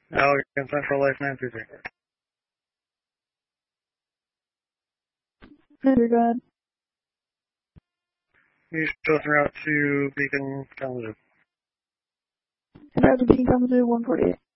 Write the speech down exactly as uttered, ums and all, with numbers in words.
Allegan Central Life Nancy Finger. Andrew, go ahead. You show us route to Beacon Kalamazoo. And route to Beacon Kalamazoo one forty-eight.